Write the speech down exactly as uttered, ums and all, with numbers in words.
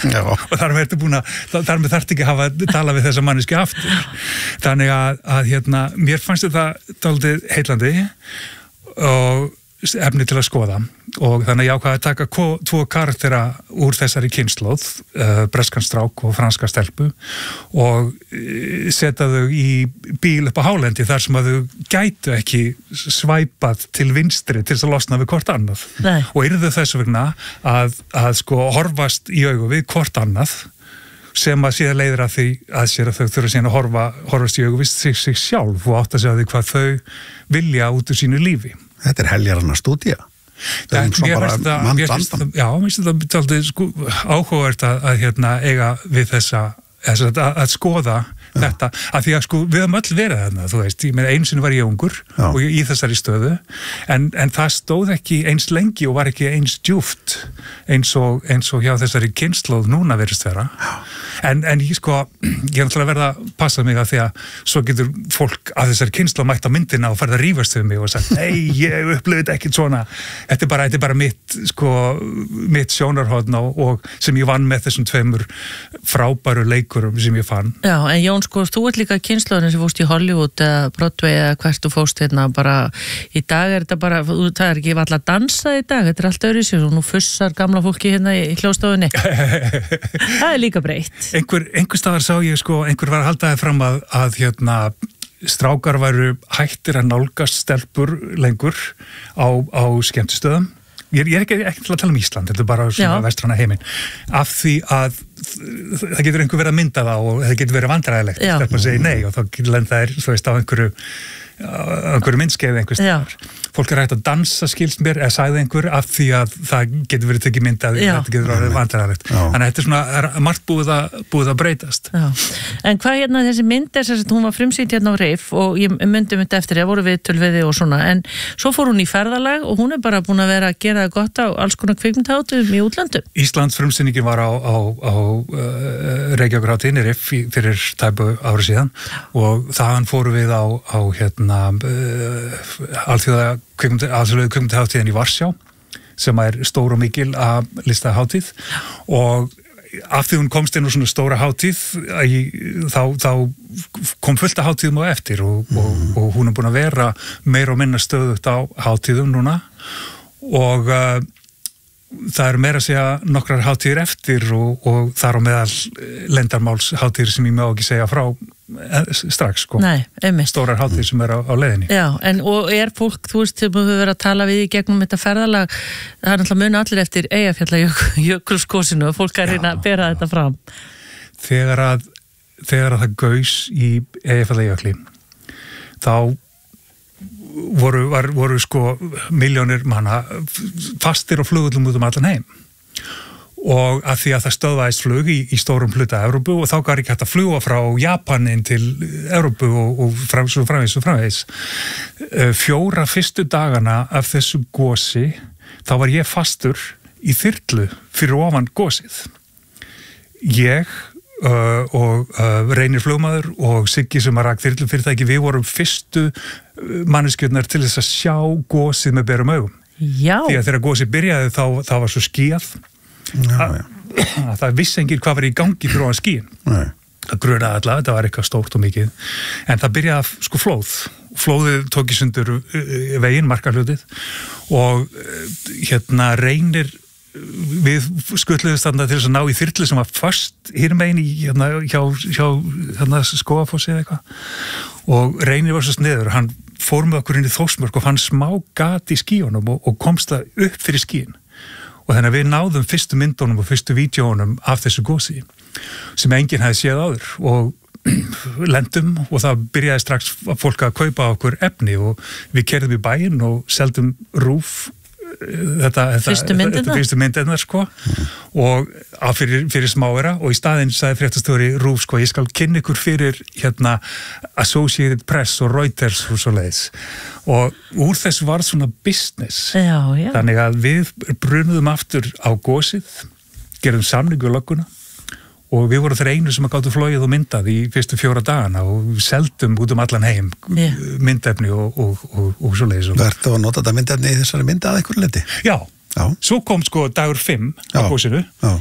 og þar með ertu búin að, þar með þarft ekki að hafa tala við þessa manneski aftur. Þannig að, að hérna, mér fannst þetta dálítið heillandi og efni til að skoða og þannig að ég ákvað að taka tvo karaktera úr þessari kynslóð, uh, breskan strák og franska stelpu og uh, setja þau í bíl upp á hálendi þar sem að þau gætu ekki svæpað til vinstri til þess að losna við hvort annað. Nei. Og yrðu þess vegna að, að sko horfast í augu við hvort annað sem að síðan leiðir að því að sér að þau þurfa síðan að horfa, horfast í augu við sig, sig sjálf og átt að segja því hvað þau vilja út úr sínu lífi. Þetta er heljaranna stúdía. Það er svo bara mann dandan. Já, mér finnst þetta aldrei sko, áhugavert að, að hérna, eiga við þessa, að, að skoða Já. Þetta, að því að sko við höfum öll verið þarna, þú veist, ég meina einu sinni var ég ungur Já. Og ég, í þessari stöðu, en, en það stóð ekki eins lengi og var ekki eins djúpt eins og, eins og hjá þessari kynslóð núna verðist vera. En, en ég sko, ég er náttúrulega verið að passa mig að því að svo getur fólk að þessari kynslóð mætt á myndina og farið að rífast við mig og sagt, nei, ég upplifði ekkert svona, þetta er bara, þetta er bara mitt, sko, mitt sjónarhorn og, og sem ég vann með þessum tveimur frábæru leikurum sem ég fann. Já, en Jón, sko, þú ert líka kynslóðin sem fórst í Hollywood eða Broadway eða hvert þú fórst hérna bara, í dag er þetta bara, það er ekki alltaf dansað í dag, þetta er allt öðru sér og nú fussar gamla fólki hérna í hljóðstofunni. Það er líka breytt. Einhver, einhver staðar sá ég sko, einhver var að halda það fram að, að hérna, strákar væru hættir að nálgast stelpur lengur á, á skemmtistöðum. Ég, ég er ekki, ekki til að tala um Ísland, þetta er bara svona vestrana heiminn. Af því að það getur einhver verið að mynda það og það getur verið vandræðilegt. Stelpa segir nei og þá getur lenda þær, þú veist, á einhverju, á einhverju myndskeið einhvers staðar. Fólk er hægt að dansa, skilst mér, eða sagði einhver, af því að það getur verið tekið myndað, þetta getur verið vandræðilegt. Þannig að þetta er svona, er margt búið að, búið að breytast. Já. En hvað hérna þessi mynd er þess að hún var frumsýnd hérna á Rif og ég myndi myndi eftir, það voru við tölviði og svona, en svo fór hún í ferðalag og hún er bara búin að vera að gera það gott á alls konar kvikmyndahátíðum í útlöndum. Íslands frumsýningin var á, á, á uh, Reykjavíkurhátíðinni Rif fyrir tæpu ári síðan og þaðan fórum við á, á hérna, uh, alþjóða alþjóðlegu kvikmyndahátíðin í Varsjá sem er stór og mikil að listahátíð og af því hún komst inn á svona stóra hátíð þá, þá kom fullt af hátíðum á eftir og, mm. og, og hún er búin að vera meira og minna stöðugt á hátíðum núna og uh, það eru meira að segja nokkrar hátíðir eftir og, og þar á meðal leyndarmálshátíðir sem ég má ekki segja frá strax sko. Nei, einmitt. Stórar hátíðir sem er á, á leiðinni. Já, en og er fólk, þú veist, þegar við höfum verið að tala við í gegnum þetta ferðalag, það er náttúrulega muna allir eftir Eyjafjallajökulskosinu og fólk er hérna að bera þetta fram. Þegar að, þegar að það gaus í Eyjafjallajökli, þá voru, var, voru sko milljónir manna fastir og flugullum út um allan heim. Og að því að það stöðvaðist flug í, í stórum hluta Evrópu og þá var ekki hægt að fljúga frá Japanin til Evrópu og, og frá, svo framvegis og framvegis. Fjóra fyrstu dagana af þessu gosi, þá var ég fastur í þyrlu fyrir ofan gosið. Ég uh, og uh, Reynir flugmaður og Siggi sem að rak þyrlu fyrirtæki, við vorum fyrstu manneskjurnar til þess að sjá gosið með berum augum. Já. Því að þegar gosið byrjaði þá, þá var svo skýjað. Já, já. Að það vissi enginn hvað var í gangi fyrir ofan skýin. Nei. Það grunaði alla, þetta var eitthvað stórt og mikið. En það byrjaði sko flóð. Flóðið tók í sundur veginn, markarhlutið og hérna Reynir við skutluðumst þarna til þess að ná í þyrlu sem var fast hér megin í hérna hjá, hjá hérna Skógafossi eða eitthvað og Reynir var svo sniður, hann fór með okkur inn í Þórsmörk og fann smá gat í skýjunum og, og komst það upp fyrir skýin. Og þannig að við náðum fyrstu myndunum og fyrstu vídjónum af þessu gosi sem enginn hefði séð áður og lendum og það byrjaði strax fólk að kaupa okkur efni og við keyrðum í bæinn og seldum Rúf þetta, fyrstu þetta fyrstu myndirnar sko mm. og að fyrir, fyrir smáera og í staðinn sagði fréttastjóri Rúf sko ég skal kynna ykkur fyrir hérna Associated Press og Reuters og svo leiðis og úr þessu var svona business já, já. Þannig að við brunuðum aftur á gosið gerðum samningu í lögguna og við vorum þeir einu sem að gáttu flogið og myndað í fyrstu fjóra dagana og við seldum út um allan heim yeah. myndefni og, og, og, og svo leiðis. Vertu að nota þetta myndefni í þessari mynda að einhverju leyti? Já, já, svo kom sko dagur fimm á gósinu